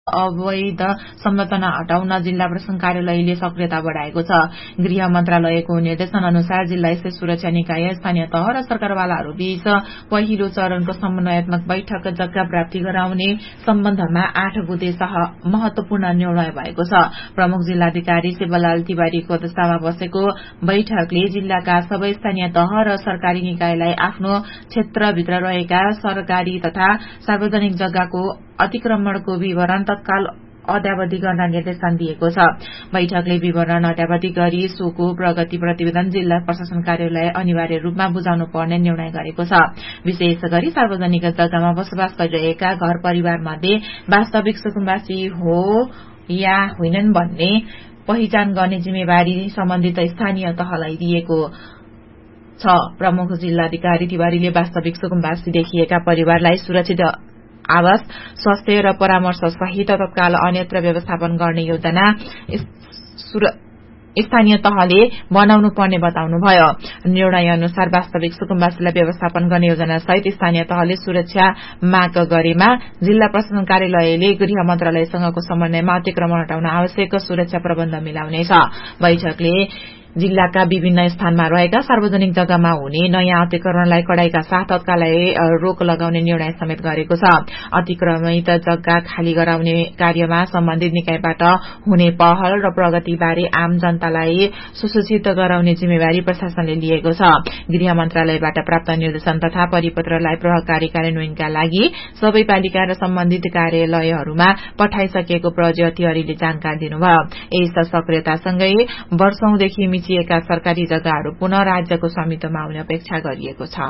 अवैध संरचना हटाउन जिल्ला प्रशासन कार्यालयले सक्रियता बढ़ाएको छ। गृह मन्त्रालयको निर्देशन अनुसार जिल्ला स्थित सुरक्षा निकाय, स्थानीय तह र सरकारवालाहरू बीच पहिलो चरणको समन्वयात्मक बैठक जग्गा प्राप्ति गराउने सम्बन्धमा 8 बुँदे महत्वपूर्ण निर्णय भएको छ। प्रमुख जिल्लाधिकारी शिवलाल तिवारीको अध्यक्षतामा बसेको बैठकले जिल्लाका सबै स्थानीय तह र सरकारी निकायलाई आफ्नो क्षेत्रभित्र रहेका सरकारी तथा सार्वजनिक जग्गाको अतिक्रमणको विवरण तत्काल अद्यावधि गर्न निर्देशन दिएको छ। बैठकले विवरण अद्यावधि गरी सोको प्रगति प्रतिवेदन जिल्ला प्रशासन कार्यालय अनिवार्य रूपमा बुझाउनु पर्ने निर्णय गरेको छ। विशेष गरी सार्वजनिक जग्गामा बसोबास गरिरहेका घर परिवार मध्ये वास्तविक सुकुम्बासी हो या होइनन् भन्ने पहिचान गर्ने जिम्मेवारी सम्बन्धित स्थानीय तहलाई दिएको छ। प्रमुख जिल्लाधिकारी तिवारीले वास्तविक सुकुम्बासी देखिएका परिवारलाई सुरक्षित आवास, स्वास्थ्य र परामर्श सहित तत्काल अन्यत्र व्यवस्थापन गर्ने योजना स्थानीय तहले बनाउनु पर्ने बताउनुभयो। निर्णय अनुसार वास्तविक सुकुम्बासीलाई व्यवस्थापन गर्ने योजना सहित स्थानीय तहले सुरक्षा माग गरेमा जिल्ला प्रशासन कार्यालयले गृह मन्त्रालयसँगको समन्वयमा अतिक्रमण हटाउन आवश्यक सुरक्षा प्रबन्ध मिलाउनेछ। बैठकले जिल्लाका विभिन्न स्थानमा रहेका सार्वजनिक जग्गामा हुने नयाँ अतिक्रमणलाई कडाईका साथ तत्काल रोक लगाउने निर्णय समेत गरेको छ। अतिक्रमित जग्गा खाली गराउने कार्यमा सम्बन्धित निकायबाट हुने पहल र प्रगतिबारे आम जनतालाई सुसूचित गराउने जिम्मेवारी प्रशासनले लिएको छ। गृह मन्त्रालयबाट प्राप्त निर्देशन तथा परिपत्रलाई प्रभावकारी कार्यान्वयनका लागि सबै पालिका र सम्बन्धित कार्यालयहरूमा पठाइसकेको प्रहरी अधिकारीले जानकारी दिनुभयो। यस सक्रियतासँगै वर्षौंदेखि मिचिएका सरकारी जग्गाहरू पुनः राज्यको स्वामित्वमा आउने अपेक्षा गरिएको छ।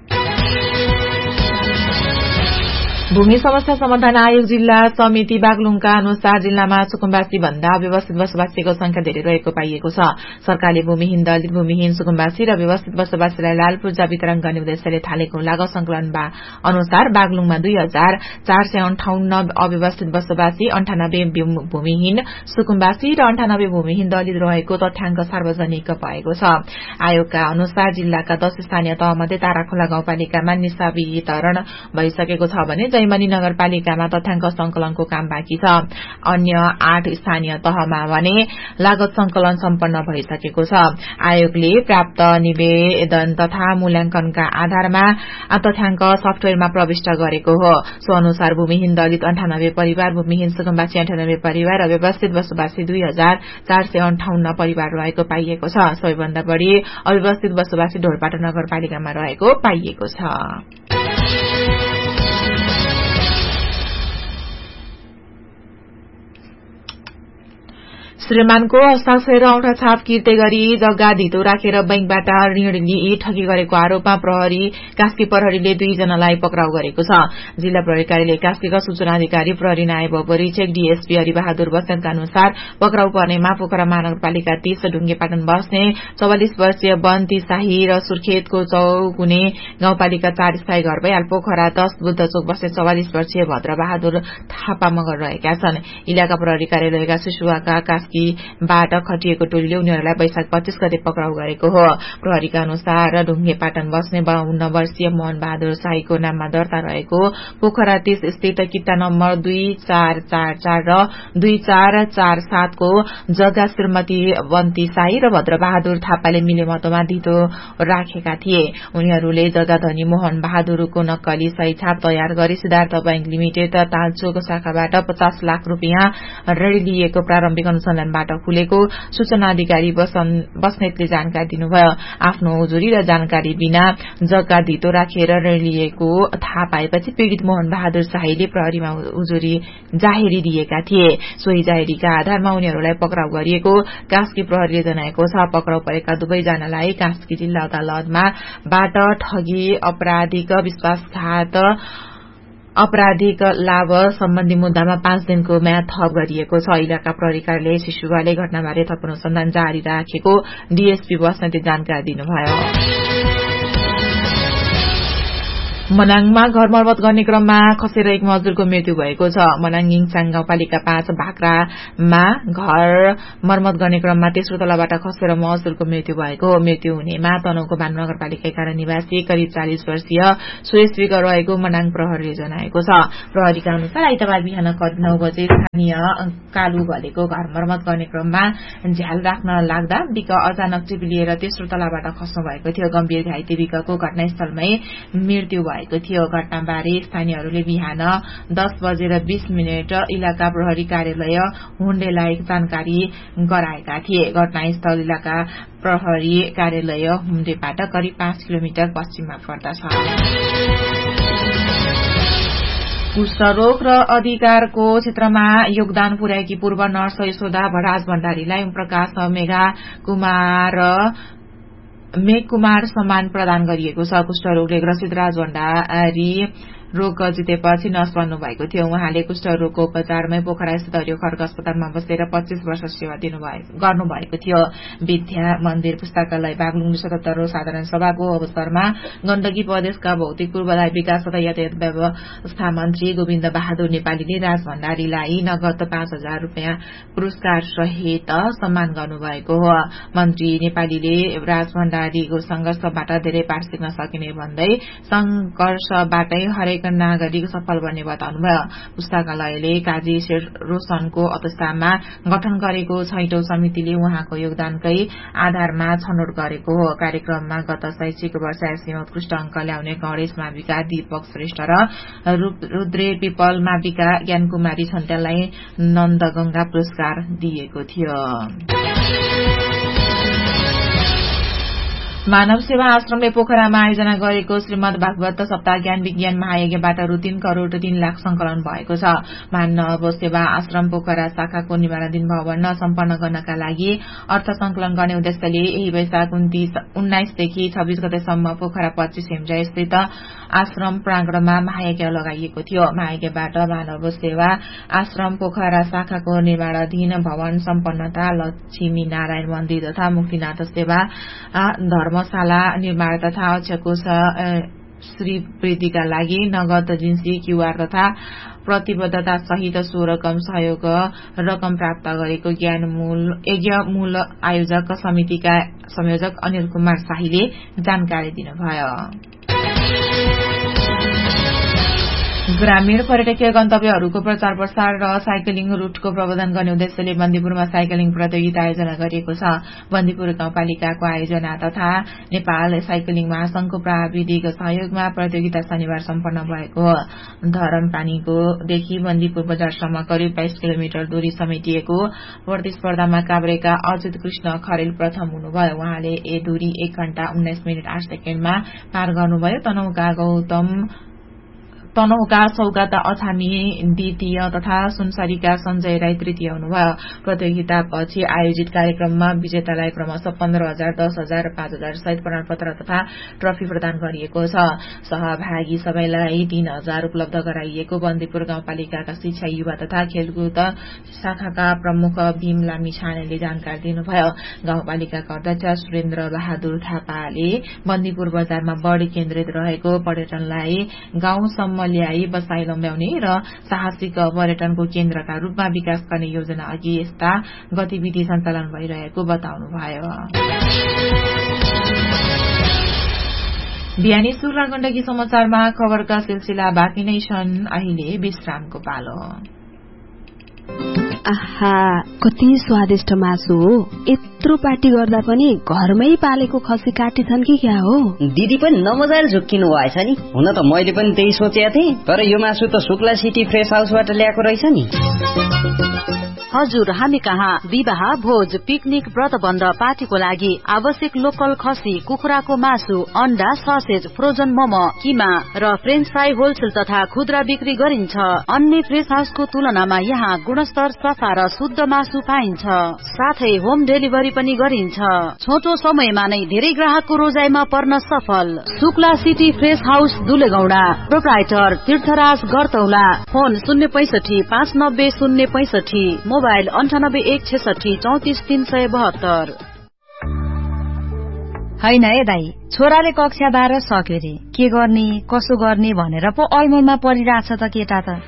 भूमि समस्या समाधान आयोग जिल्ला समिति बागलुङका अनुसार जिल्लामा सुकुम्बासी भन्दा अव्यवस्थित बसोबासीको संख्या धेरै रहेको पाइएको छ। सरकारले भूमिहीन दलित, भूमिहीन सुकुम्बासी र व्यवस्थित बसोबासीलाई लाल पूर्जा वितरण गर्ने उद्देश्यले थालेको लागत संकलन अनुसार बागलुङमा 2458 अव्यवस्थित बसोबासी, 98 भूमिहीन सुकुम्बासी र 98 भूमिहीन दलित रहेको तथ्याङ्क सार्वजनिक भएको छ। आयोगका अनुसार जिल्लाका 10 स्थानीय तहमध्ये ताराखोला गाउँपालिकामा निशा वितरण भइसकेको छ भने जैमनी नगरपालिकामा तथ्याङ्क संकलनको काम बाँकी छ। अन्य 8 स्थानीय तहमा भने लागत संकलन सम्पन्न भइसकेको छ। आयोगले प्राप्त निवेदन तथा मूल्याङ्कनका आधारमा तथ्याङ्क सफ्टवेयरमा प्रविष्ट गरेको हो। सो अनुसार भूमिहीन दलित 98 परिवार, भूमिहीन सुकुम्बासी 98 परिवार, अव्यवस्थित बसोबासी 2458 परिवार रहेको पाइएको छ। सबैभन्दा बढ़ी अव्यवस्थित बसोबासी ढोरपाटा नगरपालिकामा रहेको पाइएको छ। श्रीमानको हस्ताक्षर औंठा छाप किर्ते गरी जग्गा धितो राखेर बैंकबाट ऋण लिई ठगी गरेको आरोपमा कास्की प्रहरीले 2 जनालाई पक्राउ गरेको छ। जिल्ला प्रहरी कार्यालय कास्कीका सूचना अधिकारी प्रहरी नायब परीक्षक डीएसपी हरिबहादुर बस्नेतका अनुसार पक्राउ पर्नेमा पोखरा महानगरपालिका 30 ढुङ्गेपाटन बस्ने 44 वर्षीय बन्ती शाही र सुर्खेतको चौगुने गाउँपालिका 4 स्थायी घर भई पोखरा 10 बुद्ध चोक बस्ने 44 वर्षीय भद्रबहादुर थापा मगर रहेका छन्। इलाका प्रहरी कार्यालयका शिशुवाका बाट खटिएको टोलीले उनीहरूलाई वैशाख 25 गते पक्राउ गरेको हो। प्रहरीका अनुसार ढुङ्गेपाटन बस्ने 52 वर्षीय मोहन बहादुर शाहीको नाममा दर्ता रहेको पोखरा 30 स्थित किता नम्बर 2444 र 2447 को जग्गा श्रीमती बन्ती शाही र भद्रबहादुर थापाले मिलेमतोमा धितो राखेका थिए। उनीहरूले जग्गा धनी मोहन बहादुरको नक्कली सही छाप तयार गरी सिद्धार्थ बैंक लिमिटेड तालचोक शाखाबाट 50 लाख रुपियाँ ऋण लिएको प्रारम्भिक अनुसन्धान बाट खुलेको सूचना अधिकारी बस्नेतले जानकारी दिनुभयो। आफ्नो उजुरी र जानकारी बिना जग्गा धितो राखेर ऋण लिएको थाहा पाएपछि पीड़ित मोहन बहादुर शाहीले प्रहरीमा उजुरी जाहेरी दिएका थिए। सोही जाहेरीका आधारमा उनीहरूलाई पक्राउ गरिएको कास्की प्रहरीले जनाएको छ। पक्राउ परेका दुवै जनालाई कास्की जिल्ला अदालतमा बाट ठगी, आपराधिक विश्वासघात, आपराधिक लाभ सम्बन्धी मुद्दामा 5 दिनको म्याद थप गरिएको छ। इलाका प्रहरी कार्यालय शिशुवाले घटनाबारे थप अनुसन्धान जारी राखेको डीएसपी बस्नेतले जानकारी दिनुभयो। मनाङमा घर मर्मत गर्ने क्रममा खसेर एक मजदूरको मृत्यु भएको छ। मनाङ यिङचाङ गाउँपालिका 5 भाक्रामा घर मर्मत गर्ने क्रममा तेस्रो तलाबाट खसेर मजदूरको मृत्यु भएको हो। मृत्यु हुनेमा तनहुको भानु नगरपालिका 11 निवासी करिब 40 वर्षीय सुरेश विक रहेको मनाङ प्रहरीले जनाएको छ। प्रहरीका अनुसार आइतबार बिहान करिब 9 बजे स्थानीय कालु घलेको घर मर्मत गर्ने क्रममा झ्याल राख्न लाग्दा विक अचानक टिपिलिएर तेस्रो तलाबाट खस्नु भएको थियो। गम्भीर घाइते विकको घटनास्थलमै मृत्यु भएको थियो। घटनाबारे स्थानीयहरूले बिहान 10:20 इलाका प्रहरी कार्यालय हुण्डेलाई जानकारी गराएका थिए। घटनास्थल इलाका प्रहरी कार्यालय हुण्डेबाट करिब 5 किलोमिटर पश्चिममा पर्दछ। कुष्ठरोग र अधिकारको क्षेत्रमा योगदान पुर्याएकी पूर्व नर्स यशोदा भराज भण्डारीलाई ओमप्रकाश मेघकुमार सम्मान प्रदान गरिएको छ। कुष्ठरोगले ग्रसित राज भण्डारी रोग जितेपछि नर्स बन्नु भएको थियो। उहाँले कुष्ठरोगको उपचारमै पोखरा स्थित हरियो खड्ग अस्पतालमा बसेर 25 वर्ष सेवा गर्नुभएको थियो। विद्या मन्दिर पुस्तकालय बागलुङ 77औं साधारण सभाको अवसरमा गण्डकी प्रदेशका भौतिक पूर्वाधार विकास तथा यातायात व्यवस्था मन्त्री गोविन्द बहादुर नेपालीले राज भण्डारीलाई नगद 5,000 रूपियाँ पुरस्कार सहित सम्मान गर्नुभएको हो। मन्त्री नेपालीले राज भण्डारीको संघर्षबाट धेरै पाठ सिक्न सकिने भन्दै संघर्षबाटै हरेक नागरिक सफल बन्ने बताउनुभयो। पुस्तकालयले काजी शेर रोशनको अध्यक्षतामा गठन गरेको 6औं समितिले उहाँको योगदानकै आधारमा छनौट गरेको हो। कार्यक्रममा गत शैक्षिक वर्ष एससीमा उत्कृष्ट अंक ल्याउने गणेश माविका, दीपक श्रेष्ठ र रुद्रे पिपल माविका ज्ञानकुमारी छन्त्याललाई नन्दगंगा पुरस्कार दिएको थियो। मानव सेवा आश्रमले पोखरामा आयोजना गरेको श्रीमद् भागवत सप्ताह ज्ञान विज्ञान महायज्ञबाट रु 3 करोड़ 3 लाख संकलन भएको छ। मानव सेवा आश्रम पोखरा शाखाको निर्माणाधीन भवन सम्पन्न गर्नका लागि अर्थ संकलन गर्ने उद्देश्यले यही वैशाख 19 देखि 26 गतेसम्म पोखरा 25 हेम्जा स्थित आश्रम प्रांगणमा महायज्ञ लगाइएको थियो। महायज्ञबाट मानव सेवा आश्रम पोखरा शाखाको निर्माणाधीन भवन सम्पन्नता, लक्ष्मी नारायण मन्दिर तथा मुक्तिनाथ सेवा धर्मशाला निर्माण तथा अक्षकोष श्रीवृद्धिका लागि नगद जिन्सी क्यूआर तथा प्रतिबद्धता सहित 16 रकम सहयोग रकम प्राप्त गरेको यज्ञ मूल आयोजक समितिका संयोजक अनिल कुमार शाहीले जानकारी दिनुभयो। ग्रामीण पर्यटकीय गन्तव्यहरूको प्रचार प्रसार र साइक्लिङ रूटको प्रबन्धन गर्ने उद्देश्यले बन्दीपुरमा साइक्लिङ प्रतियोगिता आयोजना गरिएको छ। बन्दीपुर गाउँपालिकाको आयोजना तथा नेपाल साइक्लिङ महासंघको प्राविधिक सहयोगमा प्रतियोगिता शनिबार सम्पन्न भएको हो। धरमपानीदेखि बन्दीपुर बजारसम्म करिब 22 किलोमिटर दूरी समेटिएको प्रतिस्पर्धामा काभ्रेका अजित कृष्ण खरेल प्रथम हुनुभयो। उहाँले ए दूरी 1 घण्टा 19 मिनट 8 सेकेण्डमा पार गर्नुभयो। तनहुका सौगात अछामी द्वितीय तथा सुनसरीका संजय राई तृतीय हुनुभयो। प्रतियोगितापछि आयोजित कार्यक्रममा विजेतालाई क्रमशः 15,000, 10,000 र 5,000 सहित प्रमाणपत्र तथा ट्रफी प्रदान गरिएको छ। सहभागी सबैलाई 3,000 उपलब्ध गराइएको बन्दीपुर गाउँपालिकाका शिक्षा, युवा तथा खेलकुद शाखाका प्रमुख भीम लामी छानेले जानकारी दिनुभयो। गाउँपालिकाका अध्यक्ष सुरेन्द्र बहादुर थापाले बन्दीपुर बजारमा बढ़ी केन्द्रित रहेको पर्यटनलाई गाउँसम्म ल्याई बसाई लम्ब्याउने र साहसिक पर्यटनको केन्द्रका रूपमा विकास गर्ने योजना अघि यस्ता गतिविधि सञ्चालन भइरहेको बताउनुभयो। बिहानी सुर गण्डकी समाचारमा खबरका सिलसिला बाँकी नै छन्। अहिले विश्रामको पालो। आहा, कति स्वादिष्ट मासु हो। यत्रो पार्टी गर्दा पनि घरमै पालेको खसी काटी छन् कि क्या हो? दिदी पनि नमजाले झुक्किनु भएछ नि। हुन त मैले पनि त्यही सोचेको थिएँ, तर यो मासु त शुक्ला सिटी फ्रेश हाउसबाट ल्याएको रहेछ नि। हजुर, हामी कहाँ विवाह, भोज, पिकनिक, व्रतबन्ध, पार्टीको लागि आवश्यक लोकल खसी, कुखुराको मासु, अण्डा, ससेज, फ्रोजन मोमो, किमा र फ्रेन्च फ्राई होलसेल तथा खुद्रा बिक्री गरिन्छ। अन्य फ्रेश हाउसको तुलनामा यहाँ गुणस्तर, सफा र शुद्ध मासु पाइन्छ। साथै होम डेलिभरी पनि गरिन्छ। छोटो समयमा नै धेरै ग्राहकको रोजाइमा पर्न सफल। Shukla city fresh house दुलेगौडा। Proprietor तीर्थराज गरतौला। Phone 065 590 065, mobile 98 166 34 372। हैन है दाई, छोराले कक्षा 12 सक्यो रे, के गर्ने कसो गर्ने भनेर पो अलमलमा परिरहेछ त केटा त।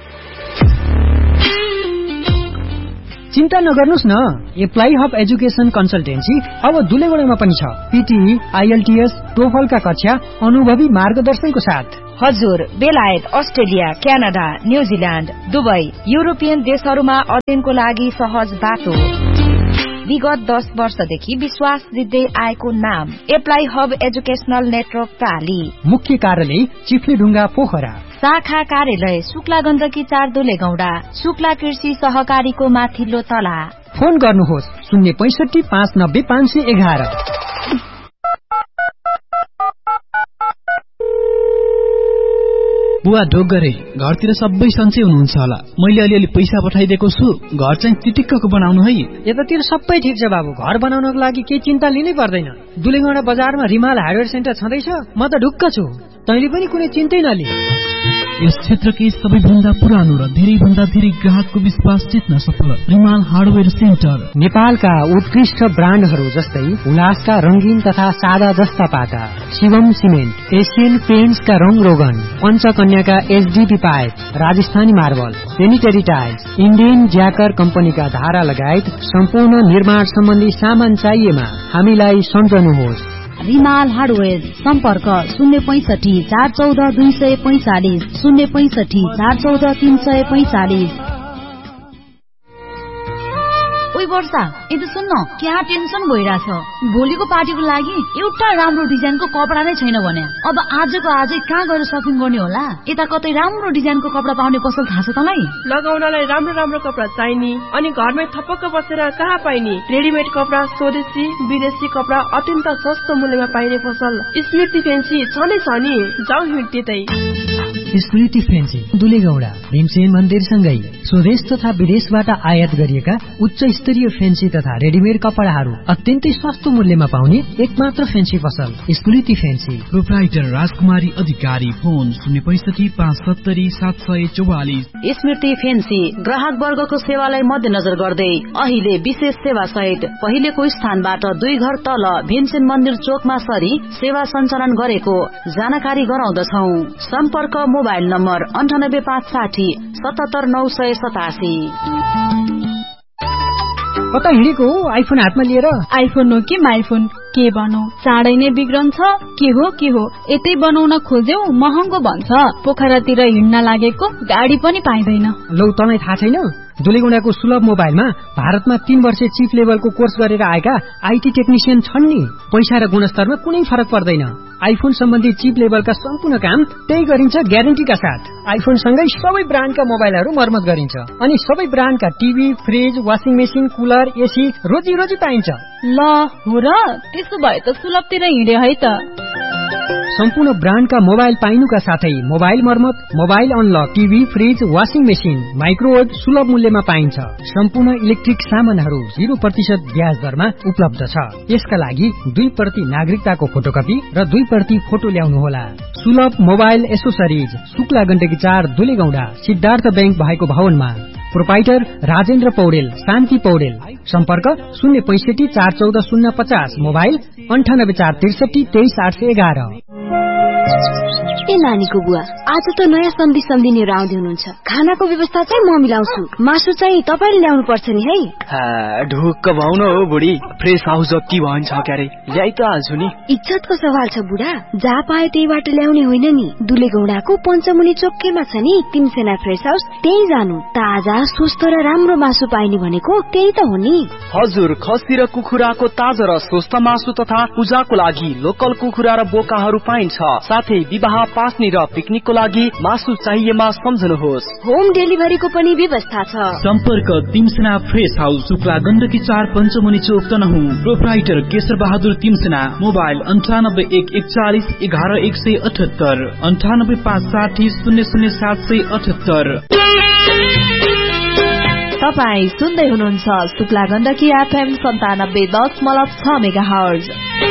चिन्ता नगर्नुस् न, एप्लाई हब एजुकेसन कन्सल्टेन्सी अब दुलेगुडामा पनि छ। पीटीई, आईएलटीएस, टोफलका कक्षा अनुभवी मार्गदर्शनको साथ। हजुर, बेलायत, Australia, Canada, New Zealand, Dubai, European देशहरूमा अध्ययनको लागि सहज बाटो। विगत 10 वर्षदेखि विश्वास जित्दै आएको नाम एप्लाई हब एजुकेशनल नेटवर्क प्राली। मुख्य कार्यालय चिफ्लेढुङ्गा पोखरा। शाखा कार्यालय शुक्ला गण्डकी 4 दुलेगौडा, शुक्ला कृषि सहकारीको माथिल्लो तला। फोन गर्नुहोस् 065 590 511। बुवा ढोक गरे, घरतिर सबै सन्चै हुनुहुन्छ होला। मैले अलिअलि पैसा पठाइदिएको छु, घर चाहिँ टिटिक्कको बनाउनु है। यतातिर सबै ठिक छ बाबु, घर बनाउनको लागि केही चिन्ता लिनै पर्दैन। दुलेगौडा बजारमा रिमाल हार्डवेयर सेन्टर छँदैछ, म त ढुक्क छु। तैँले पनि कुनै चिन्तै नलि। यस क्षेत्रकै सबैभन्दा पुरानो र धेरै भन्दा धेरै ग्राहकको विश्वास जित्न सफल रिमाल हार्डवेयर सेन्टर। नेपालका उत्कृष्ट ब्रान्डहरू जस्तै उल्लासका रंगीन तथा सादा जस्ता पाटा, शिवम सिमेन्ट, एशियन पेन्ट्सका रंग रोगन, पञ्चकन्याका HDP pipe, Rajasthani marble, sanitary tiles, Indian ज्याकर कम्पनीका धारा लगायत सम्पूर्ण निर्माण सम्बन्धी सामान चाहिएमा हामीलाई सम्झनुहोस्। रिमाल हार्डवेयर, सम्पर्क 065 414 245, 065 414 345। ओइ वर्षा, यदि सुन्न, क्या टेन्सन भइरहेछ। भोलिको पार्टीको लागि एउटा राम्रो डिजाइनको कपडा नै छैन भने अब आजको आजै कहाँ गएर सपिङ गर्ने होला? यता कतै राम्रो डिजाइनको कपडा पाउने पसल थाहा छ तँलाई? लगाउनलाई राम्रो राम्रो कपडा चाहिने अनि घरमै थपक्क बसेर कहाँ पाइने? रेडिमेड कपडा, स्वदेशी विदेशी कपडा अत्यन्त सस्तो मूल्यमा पाइने पसल स्मृति फेन्सी छ नै छ नि। जाऊ हिँड त्यतै। स्मृति फेन्सी दुलेगौडा भीमसेन मन्दिरसँगै स्वदेश तथा विदेशबाट आयात गरिएका उच्च स्तरीय फेन्सी तथा रेडिमेड कपडाहरू अत्यन्तै सस्तो मूल्यमा पाउने एकमात्र फेन्सी पसल स्मृति फेन्सी। प्रोप्राइटर राजकुमारी अधिकारी, फोन 065 570 744। स्मृति फेन्सी ग्राहक वर्गको सेवालाई मध्यनजर गर्दै अहिले विशेष सेवा सहित पहिलेको स्थानबाट 2 घर तल भीमसेन मन्दिर चोकमा सरी सेवा सञ्चालन गरेको जानकारी गराउँदछौ। सम्पर्क मोबाइल नम्बर 98560 77 987। कता हिँडेको हो आइफोन हातमा लिएर? आइफोन हो कि माइफोन, के भनौ, चाँडै नै बिग्रन्छ। के हो यतै बनाउन खोज्यौ महँगो भन्छ। पोखरातिर हिँड्न लागेको गाडी पनि पाइँदैन। लौ तँलाई थाहा छैन, दुलेगुडाको सुलभ मोबाइलमा भारतमा 3 वर्षे चिप लेभलको कोर्स गरेर आएका आईटी टेक्निशियन छन् नि। पैसा र गुणस्तरमा कुनै फरक पर्दैन। आइफोन सम्बन्धी चिप लेभलका सम्पूर्ण काम त्यही गरिन्छ ग्यारेन्टीका साथ। आइफोन सँगै सबै ब्रान्डका मोबाइलहरू मर्मत गरिन्छ अनि सबै ब्रान्डका TV, fridge, washing machine, cooler, AC रोजी रोजी पाइन्छ। ल हो र, त्यसो भए त सुलभतिर हिँडे है त। सम्पूर्ण ब्रान्डका मोबाइल पाइनुका साथै मोबाइल मर्मत, mobile unlock, TV, fridge, washing machine, microwave सुलभ मूल्यमा पाइन्छ। सम्पूर्ण इलेक्ट्रिक सामानहरू 0% ब्याज दरमा उपलब्ध छ। यसका लागि 2% नागरिकताको फोटोकपी र 2% फोटो ल्याउनुहोला। सुलभ mobile accessories, Shukla Gandaki 4 दुलेगौडा, Siddhartha bank भएको भवनमा। प्रोपाइटर राजेन्द्र पौडेल, शान्ति पौडेल। सम्पर्क 065 414 050, मोबाइल 98 463 23 811। ए नानीको बुवा, आज त नयाँ सम्झी लिएर आउँदै हुनुहुन्छ। खानाको व्यवस्था चाहिँ म मिलाउँछु, मासु चाहिँ तपाईले ल्याउनु पर्छ नि है। ढुक्क भाउ न हो बुढी, फ्रेस हाउस जति भन्छ क्यारे ल्याइ त हाल्छु नि। इज्जतको सवाल छ बुढा, जहाँ पायो त्यहीबाट ल्याउने होइन नि। दुलेगौडाको पञ्चमुनि चोकमा छ नि तिमसेना फ्रेस हाउस, त्यही जानु। ताजा स्वस्थ र राम्रो मासु पाइने भनेको त्यही त हो नि। हजुर, खसी र कुखुराको ताजा र स्वस्थ मासु तथा पूजाको लागि लोकल कुखुरा र बोकाहरू पाइन्छ। साथै विवाह, पास्नी र पिकनिकको लागि मासु चाहिएमा सम्झनुहोस्। होम डेलिभरीको पनि व्यवस्था छ। सम्पर्क तिमसेना फ्रेस हाउस, शुक्ला गण्डकी 4 पञ्चमुनि चोक तनहुँ। प्रोप्राइटर केशर बहादुर तिमसेना, मोबाइल 98 141 11 178, 98 560 00 778। तपाई सुन्दै हुनुहुन्छ शुक्ला गण्डकी एफएम 97.6 मेगाहर्ज।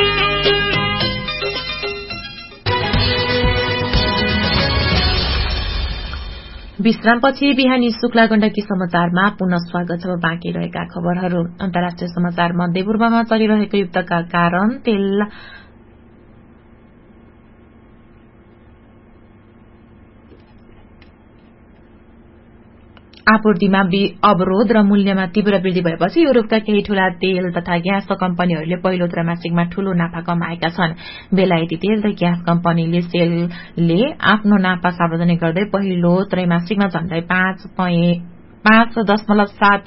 विश्रामपछि बिहानी शुक्ला गण्डकी समाचारमा पुनः स्वागत छ। बाँकी रहेका खबरहरू। अन्तर्राष्ट्रिय समाचार। मध्यपूर्वमा चलिरहेको युद्धका कारण तेल आपूर्तिमा अवरोध र मूल्यमा तीव्र वृद्धि भएपछि युरोपका केही ठूला तेल तथा ग्यासका कम्पनीहरूले पहिलो त्रैमासिकमा ठूलो नाफा कमाएका छन्। बेलायती तेल र ग्यास कम्पनीले सेलले आफ्नो नाफा सार्वजनिक गर्दै पहिलो त्रैमासिकमा झण्डै 5.7